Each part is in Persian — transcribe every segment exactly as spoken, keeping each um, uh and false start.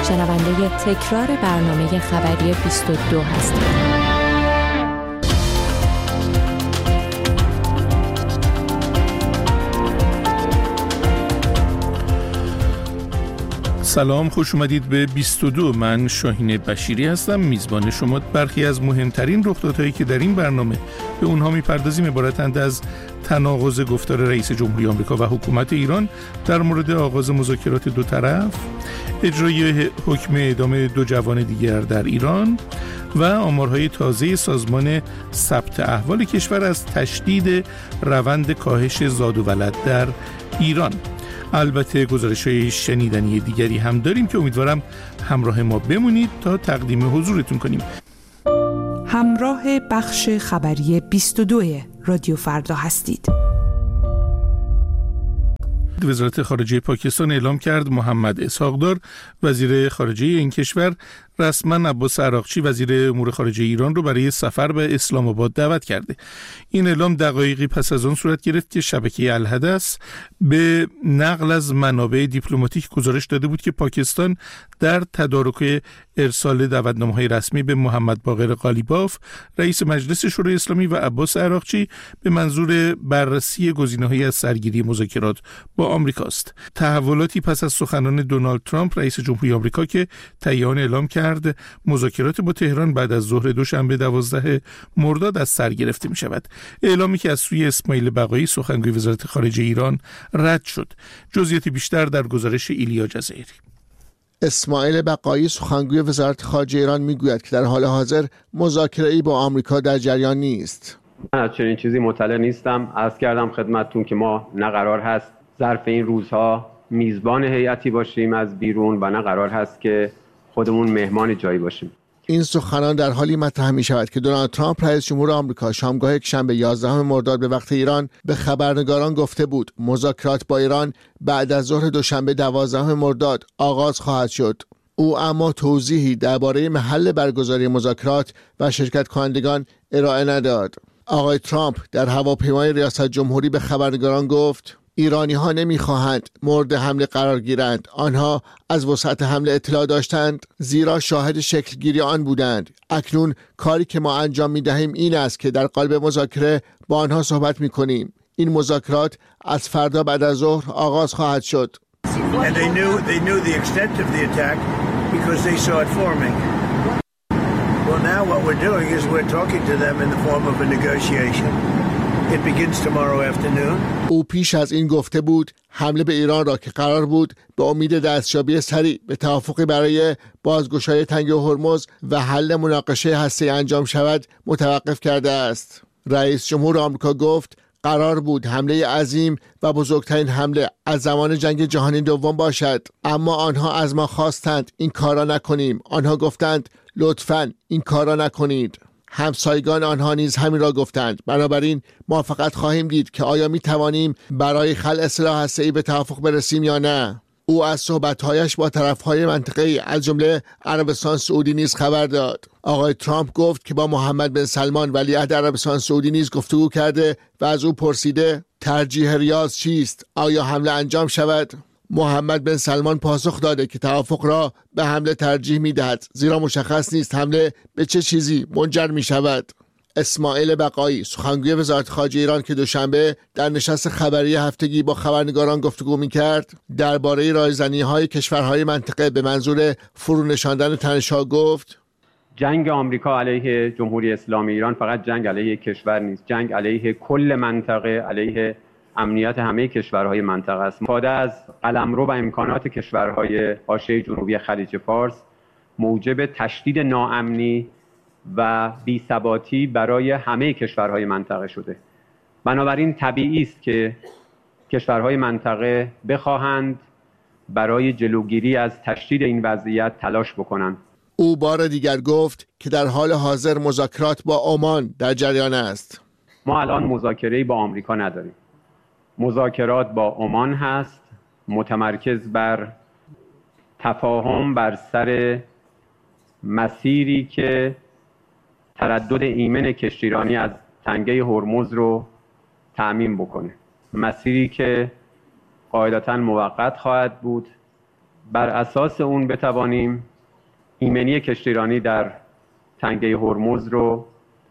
شنونده تکرار برنامه خبری بیست و دو هستید. سلام، خوش اومدید به بیست و دو. من شاهین بشیری هستم، میزبان شما. برخی از مهمترین رخدادهایی که در این برنامه به اونها میپردازیم عبارتند از تناقض گفتار رئیس جمهوری آمریکا و حکومت ایران در مورد آغاز مذاکرات دو طرف، اجرای حکم اعدام دو جوان دیگر در ایران و آمارهای تازه سازمان ثبت احوال کشور از تشدید روند کاهش زاد و ولد در ایران. البته گزارش‌های شنیدنی دیگری هم داریم که امیدوارم همراه ما بمونید تا تقدیم حضورتون کنیم. همراه بخش خبری بیست و دو رادیو فردا هستید. وزارت خارجه پاکستان اعلام کرد محمد اسحاق‌دار وزیر خارجه این کشور رسما عباس عراقچی وزیر امور خارجه ایران رو برای سفر به اسلام آباد دعوت کرده. این اعلام دقایقی پس از آن صورت گرفت که شبکه الحدث به نقل از منابع دیپلماتیک گزارش داده بود که پاکستان در تدارک ارسال دعوتنامه‌های رسمی به محمد باقر قالیباف رئیس مجلس شورای اسلامی و عباس عراقچی به منظور بررسی گزینه‌های از سرگیری مذاکرات با آمریکاست. تحولاتی پس از سخنان دونالد ترامپ رئیس جمهوری آمریکا که تهیان اعلام کرد مذاکرات با تهران بعد از ظهر دوشنبه دوازده مرداد از سر گرفته می شود. اعلامی که از سوی اسماعیل بقایی سخنگوی وزارت خارجه ایران رد شد. جزئیات بیشتر در گزارش ایلیا جزایری. اسماعیل بقایی سخنگوی وزارت خارجه ایران میگوید که در حال حاضر مذاکره‌ای با آمریکا در جریان نیست. من از چنین چیزی مطلع نیستم. عرض کردم خدمتتون که ما نه قرار هست ظرف این روزها میزبان هیئتی باشیم از بیرون و نه قرار هست که خودمون مهمان جایی باشیم. این سخنان در حالی مطرح می شود که دونالد ترامپ رئیس جمهور آمریکا شامگاه یکشنبه یازدهم مرداد به وقت ایران به خبرنگاران گفته بود مذاکرات با ایران بعد از ظهر دوشنبه دوازدهم مرداد آغاز خواهد شد. او اما توضیحی درباره محل برگزاری مذاکرات و شرکت کنندگان ارائه نداد. آقای ترامپ در هواپیمای ریاست جمهوری به خبرنگاران گفت ایرانی ها نمی خواهند مورد حمله قرار گیرند. آنها از وسعت حمله اطلاع داشتند زیرا شاهد شکلگیری آن بودند. اکنون کاری که ما انجام می دهیم این است که در قالب مذاکره با آنها صحبت می کنیم. این مذاکرات از فردا بعد از ظهر آغاز خواهد شد. And they knew, they knew the extent of the attack because they saw it forming. Well, now what we're doing is we're talking to them in the form of a negotiation. It begins tomorrow afternoon. او پیش از این گفته بود حمله به ایران را که قرار بود به امید دستیابی سریع به توافقی برای بازگشایی تنگه هرمز و حل مناقشه هسته‌ای انجام شود متوقف کرده است. رئیس جمهور آمریکا گفت قرار بود حمله عظیم و بزرگترین حمله از زمان جنگ جهانی دوم باشد، اما آنها از ما خواستند این کارا نکنیم. آنها گفتند لطفاً این کارا نکنید. همسایگان آنها نیز همین را گفتند. بنابراین ما فقط خواهیم دید که آیا می توانیم برای خلع سلاح هسته‌ای به توافق برسیم یا نه. او از صحبت‌هایش با طرف‌های منطقه‌ای از جمله عربستان سعودی نیز خبر داد. آقای ترامپ گفت که با محمد بن سلمان ولیعهد عربستان سعودی نیز گفتگو کرده و از او پرسیده ترجیح ریاض چیست؟ آیا حمله انجام شود؟ محمد بن سلمان پاسخ داده که توافق را به حمله ترجیح می‌دهد زیرا مشخص نیست حمله به چه چیزی منجر می‌شود. اسماعیل بقایی سخنگوی وزارت خارجه ایران که دوشنبه در نشست خبری هفتگی با خبرنگاران گفتگو می‌کرد درباره رایزنی‌های کشورهای منطقه به منظور فرو نشاندن تنش‌ها گفت جنگ آمریکا علیه جمهوری اسلامی ایران فقط جنگ علیه کشور نیست، جنگ علیه کل منطقه، علیه امنیت همه کشورهای منطقه است. استفاده از قلمرو و امکانات کشورهای حاشیه جنوبی خلیج فارس موجب تشدید ناامنی و بی‌ثباتی برای همه کشورهای منطقه شده. بنابراین طبیعی است که کشورهای منطقه بخواهند برای جلوگیری از تشدید این وضعیت تلاش بکنند. او بار دیگر گفت که در حال حاضر مذاکرات با عمان در جریان است. ما الان مذاکره‌ای با آمریکا نداریم. مذاکرات با عمان هست، متمرکز بر تفاهم بر سر مسیری که تردد ایمن کشتیرانی از تنگه هرمز رو تأمین بکنه، مسیری که قاعدتاً موقت خواهد بود بر اساس اون بتوانیم ایمنی کشتی ایرانی در تنگه هرمز رو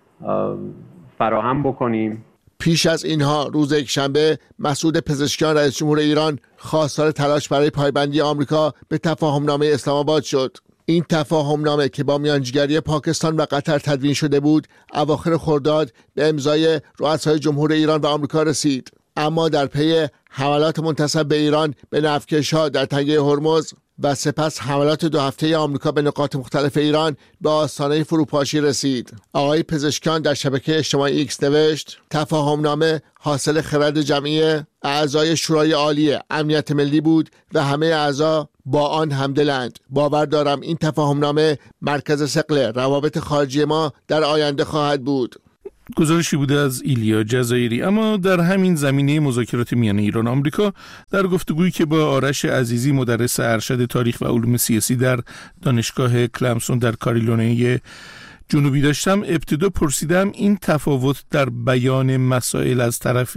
فراهم بکنیم. پیش از اینها روز یکشنبه مسعود پزشکیان رئیس جمهور ایران خواستار تلاش برای پایبندی آمریکا به تفاهمنامه اسلام آباد شد. این تفاهمنامه که با میانجیگری پاکستان و قطر تدوین شده بود، اواخر خرداد به امضای رؤسای جمهور ایران و آمریکا رسید. اما در پی حملات منتسب به ایران به نفتکش‌ها در تنگه هرمز و سپس حملات دو هفته آمریکا به نقاط مختلف ایران به آستانه فروپاشی رسید. آقای پزشکیان در شبکه اجتماعی ایکس نوشت: تفاهمنامه حاصل خرد جمعی اعضای شورای عالی امنیت ملی بود و همه اعضا با آن همدلند. باور دارم این تفاهمنامه مرکز ثقل روابط خارجی ما در آینده خواهد بود. گزارشی بوده از ایلیا جزایری. اما در همین زمینه مذاکرات میان ایران و آمریکا، در گفتگویی که با آرش عزیزی مدرس ارشد تاریخ و علوم سیاسی در دانشگاه کلمسون در کارولینای جنوبی داشتم، ابتدا پرسیدم این تفاوت در بیان مسائل از طرف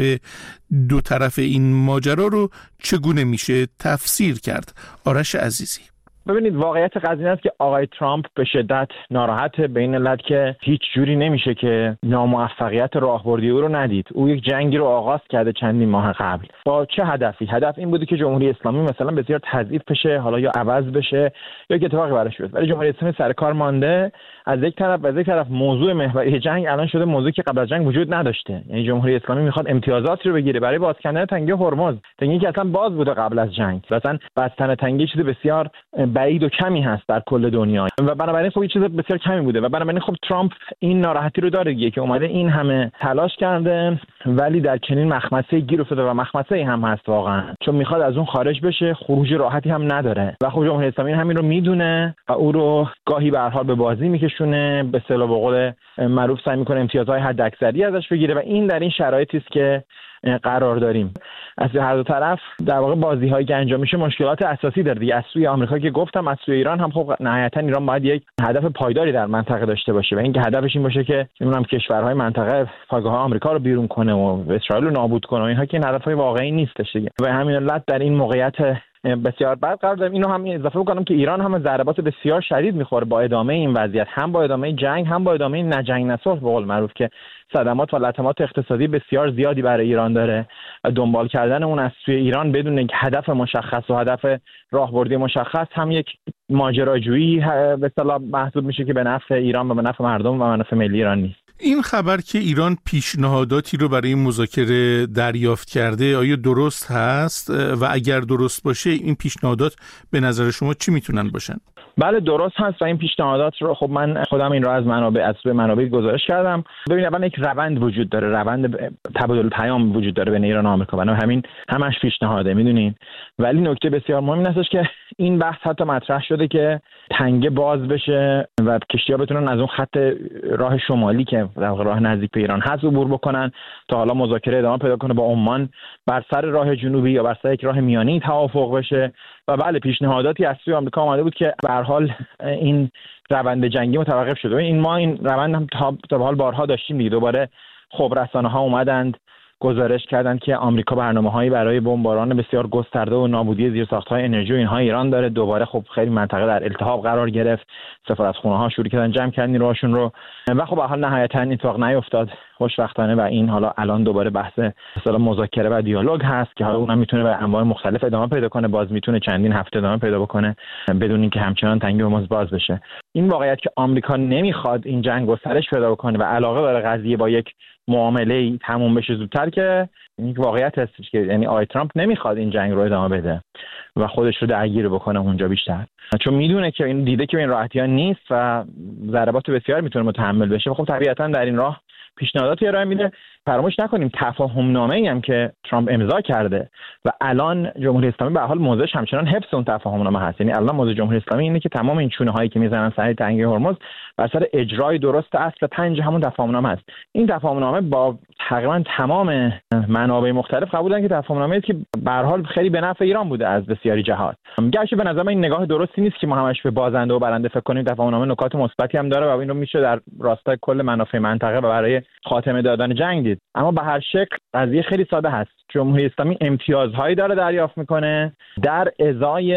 دو طرف این ماجرا رو چگونه میشه تفسیر کرد. آرش عزیزی: ببینید، واقعیت قضیه است که آقای ترامپ به شدت ناراحت به این علت که هیچ جوری نمیشه که ناموفقیت راهبردی او رو ندید. او یک جنگی رو آغاز کرده چندین ماه قبل. با چه هدفی؟ هدف این بوده که جمهوری اسلامی مثلا بسیار تضعیف بشه، حالا یا عوض بشه یا یک اتفاقی براش بیفته. ولی جمهوری اسلامی سر کار مانده. از یک طرف و از یک طرف موضوع محوری جنگ الان شده موضوعی که قبل از جنگ وجود نداشته. یعنی جمهوری اسلامی میخواد امتیازاتی رو بگیره برای باز کردن تنگه هرمز، تنگه‌ای که اصلا باز بوده قبل از جنگ. مثلا بستن تنگه چیز بسیار بعید و کمی هست در کل دنیا و بنابراین خب این چیز بسیار کمی بوده و بنابراین خب ترامپ این ناراحتی رو داره که اومده این همه تلاش کرده ولی در چنین مخمسه گیر افتاده و مخمسه هم هست واقعا، چون میخواد از اون خارج بشه، خروج راحتی هم نداره و خب جمهوری اسلامی همین رو میدونه و او رو گاهی به هر حال به بازی میکشونه، به اصطلاح به قول معروف سعی میکنه امتیازهای حداکثری ازش بگیره و این در این شرایطی است که قرار داریم. از هر دو طرف در واقع بازی هایی که انجام میشه مشکلات اساسی داره دیگه. از سوی آمریکا که گفتم، از سوی ایران هم خب نهایتا ایران باید یک هدف پایداری در منطقه داشته باشه و اینکه هدفش این باشه که نمیدونم کشورهای منطقه پایگاه آمریکا رو بیرون کنه و اسرائیل رو نابود کنه و اینها که این هدفهای واقعی نیستش دیگه. و همین علت در این موقعیت بسیار بد قرار داریم. اینو هم اضافه بکنم که ایران هم ضربات بسیار شدید میخوره با ادامه این وضعیت، هم با ادامه جنگ هم با ادامه نجنگ نصلح به قول معروف که صدمات و لطمات اقتصادی بسیار زیادی برای ایران داره. دنبال کردن اون از سوی ایران بدون یک هدف مشخص و هدف راهبردی مشخص هم یک ماجراجویی به اصطلاح محسوب میشه که به نفع ایران و به نفع مردم و به نفع ملی ایران نیست. این خبر که ایران پیشنهاداتی رو برای مذاکره دریافت کرده آیا درست هست و اگر درست باشه این پیشنهادات به نظر شما چی میتونن باشن؟ بله درست هست و این پیشنهادات رو خب من خودم این رو از منابع از سوی منابع گزارش کردم. ببینید اول یک روند وجود داره، روند تبادل پیام وجود داره بین ایران و آمریکا، بنابراین همین همش پیشنهاده میدونین. ولی نکته بسیار مهم این هستش که این بحث حتی مطرح شده که تنگه باز بشه و کشتی‌ها بتونن از اون خط راه شمالی که در واقع راه نزدیک به ایران هست عبور بکنن تا حالا مذاکره ادامه پیدا کنه با عمان بر سر راه جنوبی یا بر سر یک راه میانی توافق بشه. و بله پیشنهاداتی از سوی آمریکا آمده بود که به هر حال این روند جنگی متوقف شده. این ما این روند هم تا به حال بارها داشتیم دیگه. دوباره خب رسانه‌ها اومدند گزارش کردند که آمریکا برنامه‌هایی برای بمباران بسیار گسترده و نابودی زیرساخت‌های انرژی و اینها ایران داره. دوباره خب خیلی منطقه در التهاب قرار گرفت، سفارتخونه‌ها شروع کردن جمع کردن نیروهاشون رو و خب به حال نهایتاً اتفاق نیفتاد خوشبختانه و این حالا الان دوباره بحث مثلا مذاکره و دیالوگ هست که حالا اونم میتونه به انواع مختلف ادامه پیدا کنه، باز میتونه چندین هفته ادامه پیدا بکنه بدون اینکه همچنان تنگه هرمز باز بشه. این واقعیت که آمریکا نمیخواد این جنگ گسترش پیدا بکنه و علاقه داره قضیه با یک معامله تموم بشه زودتر که این واقعیت هست که یعنی آقای ترامپ نمیخواد این جنگ رو ادامه بده و خودش رو درگیر بکنه اونجا بیشتر، چون میدونه که این دیده که این راحتی ها نیست و ضربات بسیار میتونه متحمل بشه. خب طبیعتا در این راه پیشنهاداتی ارائه میده. فراموش نکنیم تفاهم نامه‌ای هم که ترامپ امضا کرده و الان جمهوری اسلامی به حال موضعش همچنان حفظ اون تفاهم نامه هست. یعنی الان موضوع جمهوری اسلامی اینه که تمام این چونه هایی که میزنن سر تنگه هرمز بر سر اجرای درست اصل پنج همون تفاهم نامه است. این تفاهم نامه با تقریبا تمام منابع مختلف قبول کردن که تفاهم نامه‌ای که به هر حال خیلی به نفع ایران بوده از بسیاری جهات. گرچه به نظر من این نگاه درستی نیست که ما همش به بازنده و برنده فکر کنیم. تفاهم نامه نکات مثبتی هم داره و این رو میشه در راستای کل منافع منطقه و برای خاتمه دادن جنگ دید. اما به هر شکل قضیه خیلی ساده هست. جمهوری اسلامی امتیازهایی داره دریافت میکنه در ازای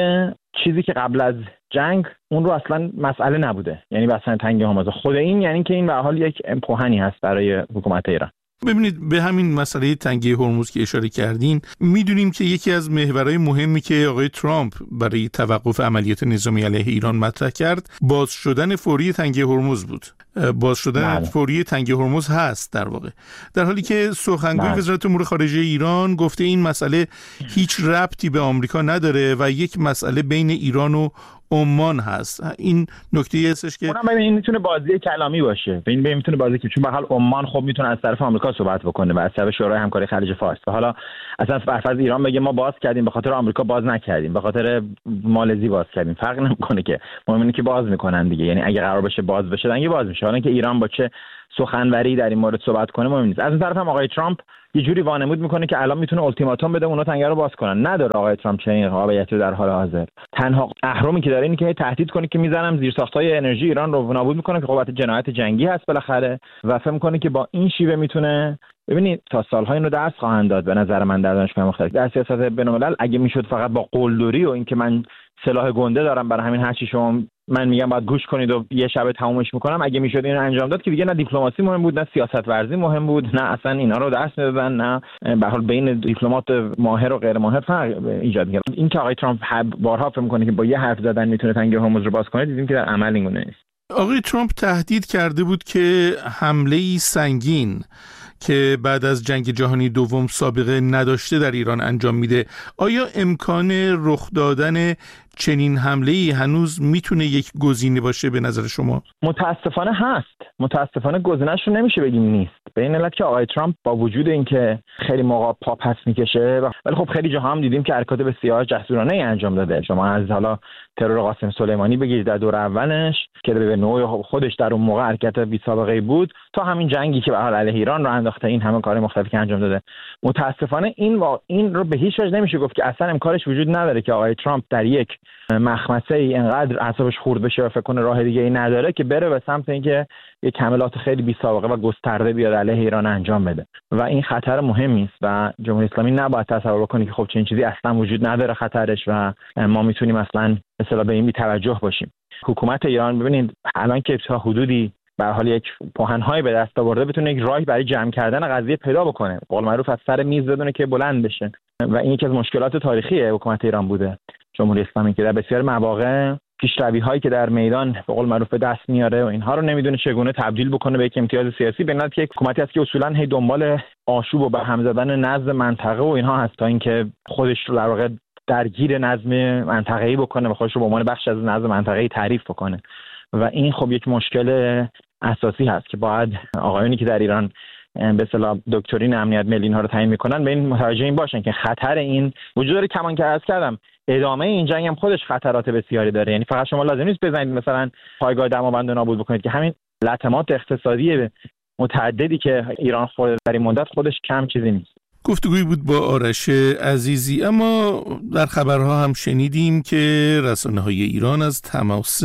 چیزی که قبل از جنگ اون رو اصلا مسئله نبوده، یعنی بستن تنگه هرمز. خود این یعنی که این به حال یک پوهنی هست برای حکومت ایران. ببینید، به همین مسئله تنگه هرمز که اشاره کردین، میدونیم که یکی از محورهای مهمی که آقای ترامپ برای توقف عملیات نظامی علیه ایران مطرح کرد باز شدن فوری تنگه هرمز بود. باز شدن بله. فوری تنگه هرمز هست در واقع، در حالی که سخنگوی بله. وزارت امور خارجه ایران گفته این مسئله هیچ ربطی به آمریکا نداره و یک مسئله بین ایران و عمان هست. این نکته هستش که اونم ببین این میتونه بازی کلامی باشه. این ببین میتونه بازی که چون به حال عمان خب میتونه از طرف آمریکا صحبت بکنه و از طرف شورای همکاری خلیج فارس، و حالا اصلا فرض ایران بگه ما باز کردیم به خاطر آمریکا باز نکردیم، به خاطر مالزی باز کردیم، فرق نمیکنه که، مهم اینه که باز میکنن دیگه. یعنی اگه قرار بشه باز بشه دیگه باز میشه. حالا اینکه ایران با چه سخنوری در این مورد صحبت کنه مهم نیست. از اون طرف هم آقای ترامپ یه جوری وانمود میکنه که الان میتونه التیماتوم بده اونا تنگه رو باز کنن. نداره آقای ترامپ چنین قابلیتی در حال حاضر. تنها اهرمی که داره اینه که تهدید کنه که میزنم زیرساخت‌های انرژی ایران رو نابود میکنه که قوت جنایت جنگی هست بالاخره، و فکر میکنه که با این شیوه میتونه، ببینید تا سال‌ها اینو درس خواهند داد به نظر من در دانشگاه مختلف. در سیاست بین‌الملل اگه میشد فقط با قلدری و اینکه من سلاح گنده دارم برای همین هرچی شما من میگم باید گوش کنید و یه شب تمومش میکنم، اگه میشد اینو انجام داد که دیگه نه دیپلماسی مهم بود، نه سیاست ورزی مهم بود، نه اصلا اینا رو درس میدادن، نه به هر حال بین دیپلمات ماهر و غیر ماهر فرق ایجاد می‌کرد. این که آقای ترامپ بارها فکر میکنه که با یه حرف زدن میتونه تنگه هرمز رو باز کنه، دیدیم که در عمل اینگونه نیست. آقای ترامپ تهدید کرده بود که حمله‌ای سنگین که بعد از جنگ جهانی دوم سابقه نداشته در ایران انجام میده. آیا امکان رخ دادن چنین حمله‌ای هنوز میتونه یک گزینه باشه به نظر شما؟ متاسفانه هست. متاسفانه گزینه‌اش رو نمیشه بگیم نیست. به این علت که آقای ترامپ با وجود اینکه خیلی موقع پا پس میکشه، ولی خب خیلی جاها هم دیدیم که حرکات بسیار جسورانه ای انجام داده. شما از حالا ترور قاسم سلیمانی بگید در دور اولش که به نوعی خودش در اون موقع حرکت بی سابقه بود، تا همین جنگی که به حال علیه ایران رو انداخته، این همه کار مختلفی که انجام داده. متاسفانه این و این رو به هیچ وجه نمیشه گفت که اصلا امکانش وجود نداره که آقای ترامپ در یک مخمسه ای انقدر اعصابش خورد بشه و فکر کنه راه دیگه ای نداره که بره به سمت اینکه یک حملات خیلی بی سابقه و گسترده بیاد علیه ایران انجام بده، و این خطر مهمی است و جمهوری اسلامی نباید تصور کنه که خب چنین چیزی اصلا وجود نداره خطرش و ما میتونیم اصلا مثلا به این بی توجه باشیم. حکومت ایران ببینید الان که تا حدودی به حال یک پوهن‌های به دست آورده بتونه یک راهی برای جمع کردن قضیه پیدا بکنه، قول معروف از سر میز بدونه که بلند بشه، و این یکی از مشکلات تاریخی حکومت ایران بوده. جمهوری اسلامی که در بسیار مواقع پیشروی‌هایی که در میدان به قول معروف به دست میاره و اینها رو نمیدونه چگونه تبدیل بکنه به یک امتیاز سیاسی، به نظر یک حکومتی است که اصولاً هی دنبال آشوب و به هم زدن نظم منطقه و اینها هست تا اینکه خودش رو در واقع درگیر نظم منطقه‌ای بکنه و خودش رو به عنوان بخش از نظم منطقه‌ای تعریف بکنه، و این خب یک مشکل اساسی هست که باید آقایانی که در ایران به اصطلاح دکترین امنیت ملی اینها رو تعیین میکنن به این متوجه این باشن که خطر این وجود داره. کمان که عرض کردم ادامه این جنگ هم خودش خطرات بسیاری داره، یعنی فقط شما لازم نیست بزنید مثلا پایگاه دماوند رو نابود بکنید که همین لطمات اقتصادی متعددی که ایران خورده در این مدت خودش کم چیزی نیست. گفتگوی بود با آرش عزیزی. اما در خبرها هم شنیدیم که رسانه‌های ایران از تماس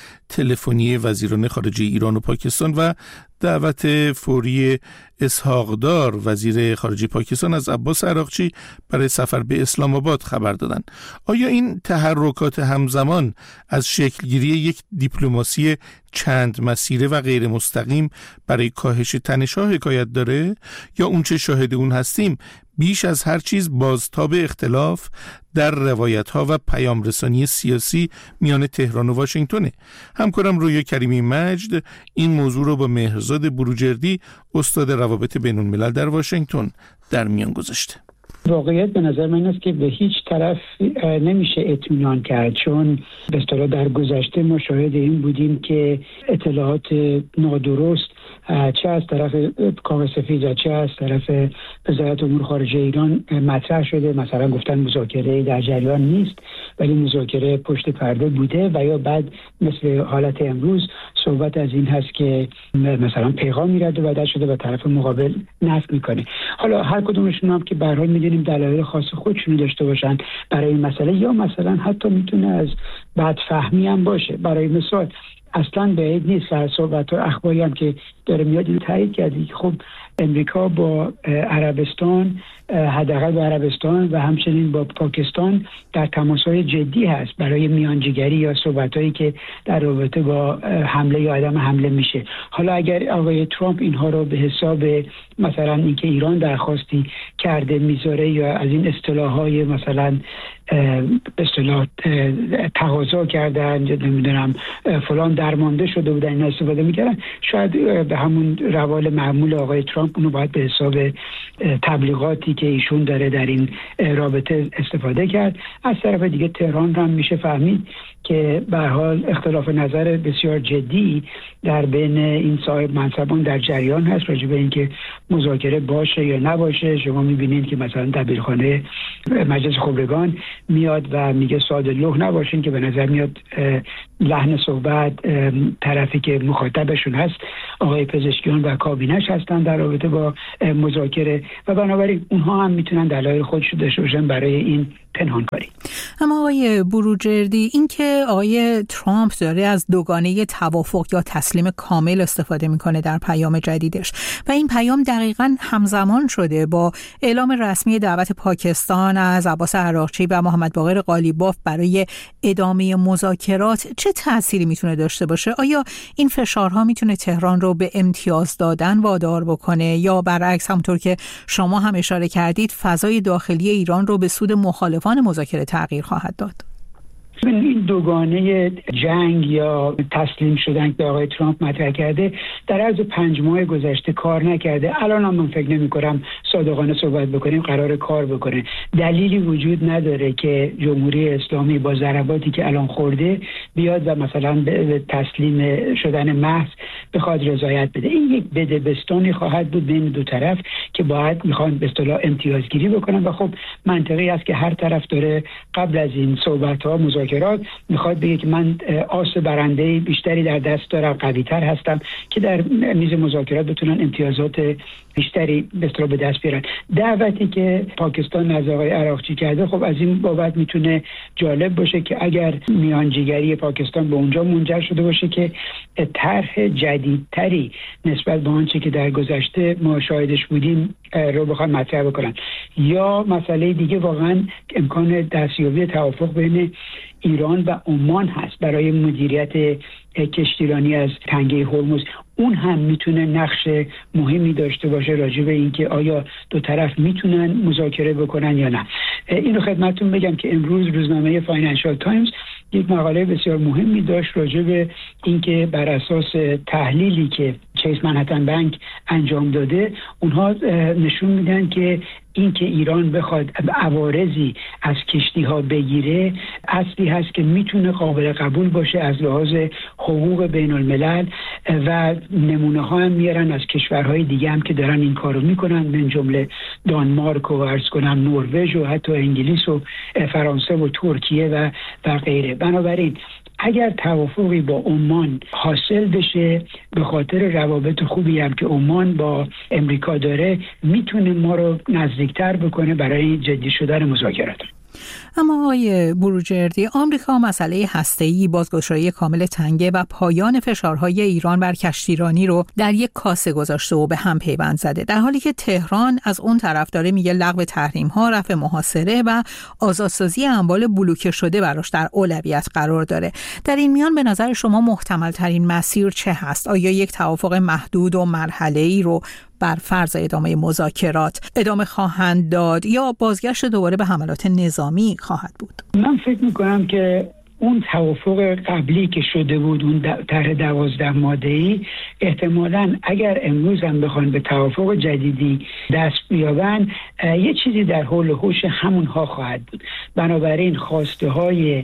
تلفنی وزیران خارجه ایران و پاکستان و دعوت فوری اسحاقدار وزیر خارجه پاکستان از عباس عراقچی برای سفر به اسلام آباد خبر دادند. آیا این تحرکات همزمان از شکلگیری یک دیپلماسی چند مسیره و غیر مستقیم برای کاهش تنش‌ها حکایت داره، یا اون چه شاهد اون هستیم بیش از هر چیز بازتاب اختلاف در روایت‌ها و پیام رسانی سیاسی میان تهران و واشنگتونه؟ همکارم رویا کریمی مجد این موضوع رو با مهرزاد بروجردی استاد روابط بین‌الملل در واشنگتن در میان گذاشته. واقعیت به نظر من است که به هیچ طرف نمیشه اطمینان کرد، چون به اصطلاح در گذشته ما شاهد این بودیم که اطلاعات نادرست چه از طرف کاخ سفید و چه از طرف وزارت امور خارجه ایران مطرح شده. مثلا گفتن مذاکره در جریان نیست ولی مذاکره پشت پرده بوده، و یا بعد مثل حالت امروز صحبت از این هست که مثلا پیغام میرده و در شده و طرف مقابل نفی میکنه. حالا هر کدومشون هم که به هر حال میدونیم دلایل خاص خودشونو داشته باشن برای این مسئله، یا مثلا حتی میتونه از بدفهمی هم باشه. برای مثال اصلا بعید نیست. و صحبت و اخباری هم که داره میاد این تایید کرده که خب امریکا با عربستان، حداقل با عربستان و همچنین با پاکستان در تماس‌های جدی هست برای میانجیگری یا صحبت‌هایی که در رابطه با حمله یا عدم حمله میشه. حالا اگر آقای ترامپ اینها رو به حساب مثلا اینکه ایران درخواستی کرده میذاره یا از این اصطلاح‌های مثلا به اصطلاح تقاضا کردن، نمیدونم فلان درمانده شده بودن، این استفاده میکردن، شاید به همون روال معمول آقای ترامپ اونو باید به حساب تبلیغاتی که ایشون داره در این رابطه استفاده کرد. از طرف دیگه تهران هم میشه فهمید که به هر حال اختلاف نظر بسیار جدی در بین این صاحب منصبان در جریان هست راجع به اینکه مذاکره باشه یا نباشه. شما میبینید که مثلا دبیرخانه مجلس خبرگان میاد و میگه ساده لوح نباشین، که به نظر میاد لحن صحبت طرفی که مخاطبشون هست آقای پزشکیان و کابینش هستن در رابطه با مذاکره، و بنابراین اونها هم میتونن دلایل خودشون داشته باشن برای این پنهانکاری. اما آقای بروجردی، این که آقای ترامپ داره از دوگانه توافق یا تسلیم کامل استفاده میکنه در پیام جدیدش و این پیام دقیقاً همزمان شده با اعلام رسمی دعوت پاکستان از عباس عراقچی و محمد باقر قالیباف برای ادامه مذاکرات، چه تأثیری میتونه داشته باشه؟ آیا این فشارها میتونه تهران رو به امتیاز دادن وادار بکنه یا برعکس همونطور که شما هم اشاره کردید فضای داخلی ایران رو به سود مخالفان مذاکره تغییر خواهد داد؟ این دوگانه جنگ یا تسلیم شدن که آقای ترامپ مطرح کرده در عرض پنج ماه گذشته کار نکرده. الان هم من فکر نمی کنم صادقانه صحبت بکنیم قرار کار بکنه. دلیلی وجود نداره که جمهوری اسلامی با ضرباتی که الان خورده بیاد و مثلا به تسلیم شدن محض بخواد رضایت بده. این یک بدبستانی خواهد بود بین دو طرف که باید میخوان به اصطلاح امتیازگیری بکنن و خب منطقی است که هر طرف داره قبل از این صحبت‌ها مذاکرات میخواد بگه که من آس برنده بیشتری در دست دارم، قوی‌تر هستم که در میز مذاکرات بتونن امتیازات بیشتری به اصطلاح به دست بیارن. دعوتی که پاکستان از آقای عراقچی کرده خب از این بابت میتونه جالب باشه که اگر میانجیگری پاکستان به اونجا منجر شده باشه که طرح جدیدتری نسبت به آنچه که در گذشته ما شاهدش بودیم رو بخوان مطرح بکنن، یا مسئله دیگه واقعا امکان دستیابی توافق بین ایران و عمان هست برای مدیریت کشتیرانی از تنگه هرمز. اون هم میتونه نقش مهمی داشته باشه راجع به اینکه آیا دو طرف میتونن مذاکره بکنن یا نه. اینو خدمتتون بگم که امروز روزنامه فاینانشال تایمز یک مقاله بسیار مهمی داشت راجع به اینکه بر اساس تحلیلی که چیس منهتن بانک انجام داده اونها نشون میدن که اینکه ایران بخواد عوارضی از کشتی ها بگیره اصلی هست که میتونه قابل قبول باشه از لحاظ حقوق بین الملل، و نمونه ها هم میارن از کشورهای دیگه هم که دارن این کارو میکنن، من جمله دانمارک و عرض کنم نروژ و حتی انگلیس و فرانسه و ترکیه و و غیره. بنابراین اگر توافقی با عمان حاصل بشه به خاطر روابط خوبی هم که عمان با امریکا داره میتونه ما رو نزدیکتر بکنه برای جدی شدن مذاکرات. اما آقای بروجردی، آمریکا مسئله هسته‌ای، بازگشایی کامل تنگه و پایان فشارهای ایران بر کشتیرانی رو در یک کاسه گذاشته و به هم پیوند زده، در حالی که تهران از اون طرف داره میگه لغو تحریم‌ها، رفع محاصره و آزادسازی اموال بلوکه شده براش در اولویت قرار داره. در این میان به نظر شما محتمل ترین مسیر چه هست؟ آیا یک توافق محدود و مرحله‌ای رو بر فرض ادامه مذاکرات ادامه خواهند داد یا بازگشت دوباره به حملات نظامی خواهد بود؟ من فکر میکنم که اون توافق قبلی که شده بود، اون طرح دوازده ماده‌ای، احتمالاً اگر امروز هم بخوان به توافق جدیدی دست بیابن یه چیزی در حول و حوش همونها خواهد بود. بنابراین خواسته های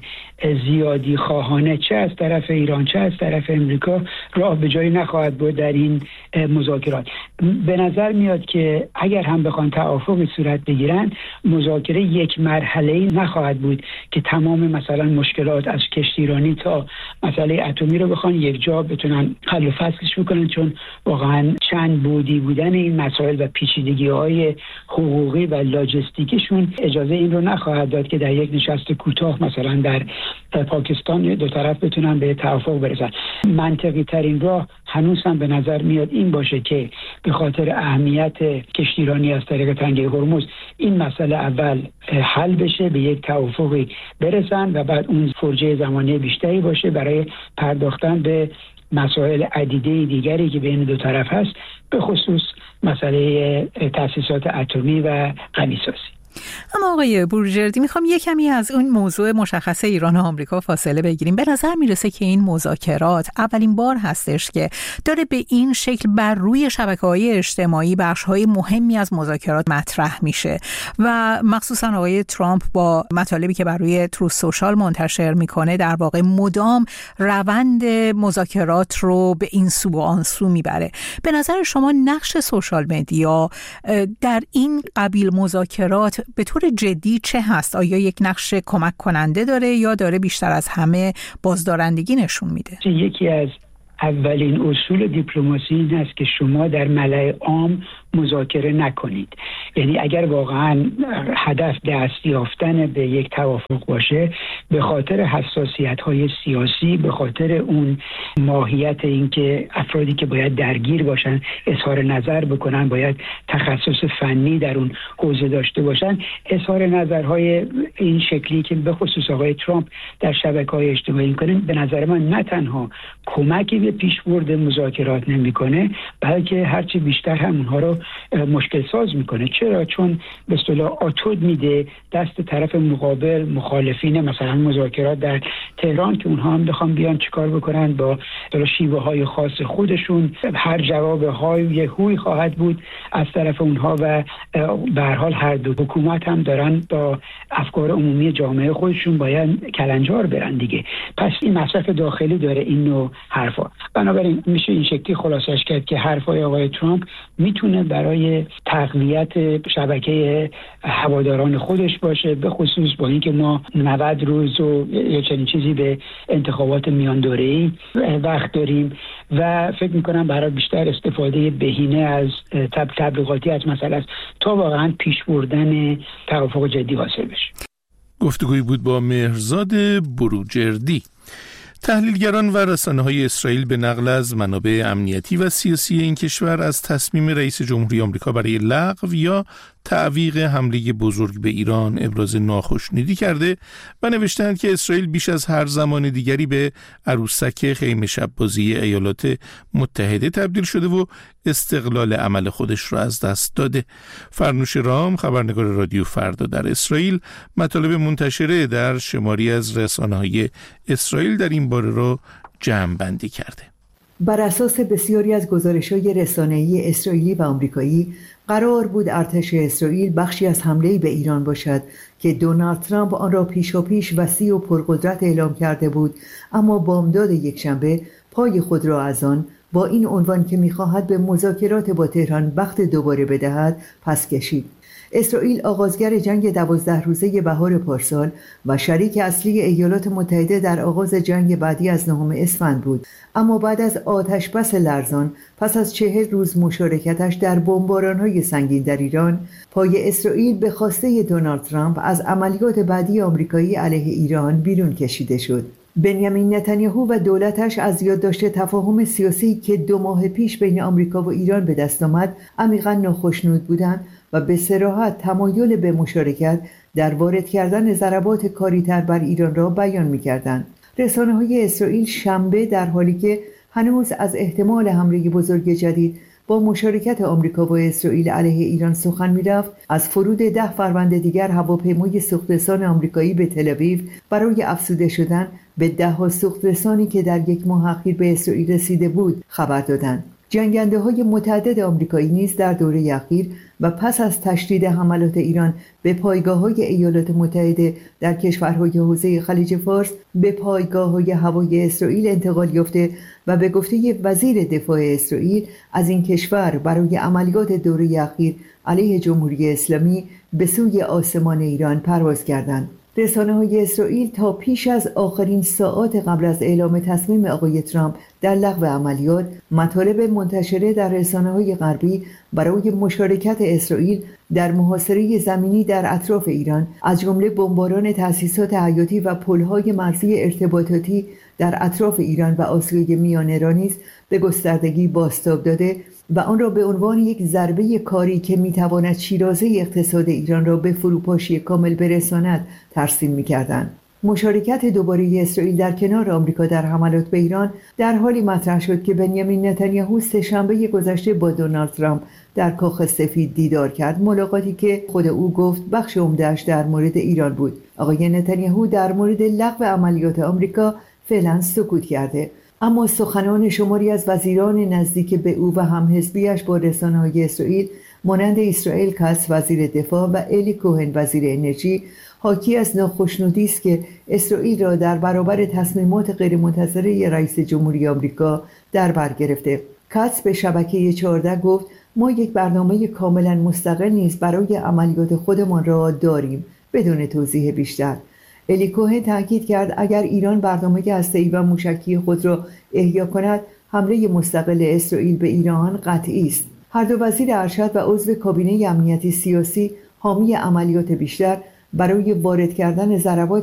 زیادی خواهانه چه از طرف ایران چه از طرف امریکا راه به جایی نخواهد بود در این مذاکرات. به نظر میاد که اگر هم بخوان توافقی صورت بگیرن مذاکره یک مرحله‌ای نخواهد بود که تمام مثلا مشکلات از کشتیرانی تا مسئله اتمی رو بخوان یک جا بتونن حل و فصلش بکنن، چون واقعا چند بودی بودن این مسائل و پیچیدگی‌های حقوقی و لاجستیکیشون اجازه این رو نخواهد داد که در یک نشست کوتاه مثلا در پاکستان دو طرف بتونن به توافق برسن. منطقی ترین راه هنوز هم به نظر میاد این باشه که به خاطر اهمیت کشتیرانی از طریق تنگه هرمز این مسئله اول حل بشه، به یک توافقی برسن و بعد اون فرجه زمانی بیشتری باشه برای پرداختن به مسائل عدیده دیگری که بین دو طرف هست، به خصوص مسئله تأسیسات اتمی و غنیسازی. اما آقای بروجردی، میخوام یک کمی از اون موضوع مشخص ایران و آمریکا فاصله بگیریم. به نظر میرسه که این مذاکرات اولین بار هستش که داره به این شکل بر روی شبکه‌های اجتماعی بخش‌های مهمی از مذاکرات مطرح میشه و مخصوصا آقای ترامپ با مطالبی که بر روی تروث سوشال منتشر میکنه در واقع مدام روند مذاکرات رو به این سو و آن سو میبره. به نظر شما نقش سوشال مدیا در این قبیل مذاکرات به طور جدی چه هست؟ آیا یک نقش کمک کننده داره یا داره بیشتر از همه بازدارندگی نشون میده؟ یکی از اولین اصول دیپلماسی این است که شما در ملأ عام مذاکره نکنید. یعنی اگر واقعا هدف دست یافتن به یک توافق باشه، به خاطر حساسیت‌های سیاسی، به خاطر اون ماهیت این که افرادی که باید درگیر باشن اظهار نظر بکنن، باید تخصص فنی در اون حوزه داشته باشن، اظهار نظرهای این شکلی که به خصوص آقای ترامپ در شبکه‌های اجتماعی می‌کنه، به نظر من نه تنها کمکی به پیشبرد مذاکرات نمی‌کنه، بلکه هرچی بیشتر هم اونها رو مشکل ساز میکنه. چرا؟ چون به اصطلاح آتود میده دست طرف مقابل، مخالفین مثلا مذاکرات در تهران که اونها هم بخوام بیان چیکار بکنن با شیوه های خاص خودشون. هر جواب های یه هوی خواهد بود از طرف اونها و به هر حال هر دو حکومت هم دارن با افکار عمومی جامعه خودشون باید کلنجار برن دیگه. پس این مصرف داخلی داره این نوع حرفا. بنابراین میشه این شکلی خلاصش کرد که حرفای آقای ترامپ میتونه برای تقویت شبکه هواداران خودش باشه، به خصوص با اینکه ما نود روز و یه چنین چیزی به انتخابات میان دوره‌ای وقت داریم و فکر میکنم برای بیشتر استفاده بهینه از تبلیغاتی از مسئله است تا واقعا پیش بردن توافق جدی حاصل بشه. گفتگویی بود با مهرزاد بروجردی. تحلیلگران و رسانه‌های اسرائیل به نقل از منابع امنیتی و سیاسی این کشور از تصمیم رئیس جمهوری آمریکا برای لغو یا تعویق حمله بزرگ به ایران ابراز ناخوشنودی کرده و نوشتند که اسرائیل بیش از هر زمان دیگری به عروسک خیمه شب‌بازی ایالات متحده تبدیل شده و استقلال عمل خودش را از دست داده. فرنوش رام، خبرنگار رادیو فردا در اسرائیل، مطالب منتشره در شماری از رسانه‌های اسرائیل در این باره را جمع بندی کرده. بر اساس بسیاری از گزارش‌های رسانه‌ای اسرائیلی و آمریکایی، قرار بود ارتش اسرائیل بخشی از حمله به ایران باشد که دونالد ترامپ آن را پیشاپیش وسیع و پرقدرت اعلام کرده بود، اما بامداد یکشنبه پای خود را از آن با این عنوان که می‌خواهد به مذاکرات با تهران وقت دوباره بدهد پس کشید. اسرائیل آغازگر جنگ دوازده روزه بهار پارسال و شریک اصلی ایالات متحده در آغاز جنگ بعدی از نهم اسفند بود، اما بعد از آتشبس لرزان پس از چهل روز مشارکتش در بمباران‌های سنگین در ایران، پای اسرائیل به خواسته دونالد ترامپ از عملیات بعدی آمریکایی علیه ایران بیرون کشیده شد. بنیامین نتانیاهو و دولتش از یادداشت تفاهم سیاسی که دو ماه پیش بین آمریکا و ایران به دست آمد عمیقاً ناخشنود بودند و به صراحت تمایل به مشارکت در وارد کردن ضربات کاری‌تر بر ایران را بیان می‌کردند. رسانه‌های اسرائیل شنبه در حالی که هنوز از احتمال حمله بزرگ جدید با مشارکت آمریکا و اسرائیل علیه ایران سخن می‌رفت، از فرود ده فروند دیگر هواپیمای سوخترسان آمریکایی به تل‌آویو برای افزوده شدن به ده‌ها سوخترسانی که در یک ماه اخیر به اسرائیل رسیده بود خبر دادند. جنگنده‌های متعدد آمریکایی نیز در دوره اخیر و پس از تشدید حملات ایران به پایگاه‌های ایالات متحده در کشورهای حوزه خلیج فارس به پایگاه‌های هوایی اسرائیل انتقال یافته و به گفته وزیر دفاع اسرائیل از این کشور برای عملیات دوره اخیر علیه جمهوری اسلامی به سوی آسمان ایران پرواز کردند. رسانه‌های اسرائیل تا پیش از آخرین ساعات قبل از اعلام تصمیم آقای ترامپ در لغو عملیات، مطالب منتشره در رسانه‌های غربی برای مشارکت اسرائیل در محاصره زمینی در اطراف ایران، از جمله بمباران تأسیسات حیاتی و پل‌های مرزی ارتباطاتی در اطراف ایران و آسیای میانه را نیز به گستردگی بازتاب داده و آن را به عنوان یک ضربه کاری که میتواند شیرازه اقتصاد ایران را به فروپاشی کامل برساند ترسیم می‌کردند. مشارکت دوباره اسرائیل در کنار آمریکا در حملات به ایران در حالی مطرح شد که بنیامین نتانیاهو سه‌شنبه گذشته با دونالد ترامپ در کاخ سفید دیدار کرد، ملاقاتی که خود او گفت بخش عمده‌اش در مورد ایران بود. آقای نتانیاهو در مورد لغو عملیات آمریکا فعلا سکوت کرده، اما سخنان شماری از وزیران نزدیک به او و همحزبیش با رسانه‌های اسرائیل مانند اسرائیل کاتس وزیر دفاع و الی کوهن وزیر انرژی حاکی از ناخشنودی است که اسرائیل را در برابر تصمیمات غیرمنتظره رئیس جمهوری آمریکا در بر گرفته. کاتس به شبکه چهارده گفت ما یک برنامه کاملا مستقل نیز برای عملیات خودمان را داریم، بدون توضیح بیشتر. الی کوهن تاکید کرد اگر ایران برنامه هسته‌ای و موشکی خود را احیا کند، حمله مستقل اسرائیل به ایران قطعی است. هر دو وزیر ارشد و عضو کابینه امنیتی سیاسی حامی عملیات بیشتر برای وارد کردن ضربات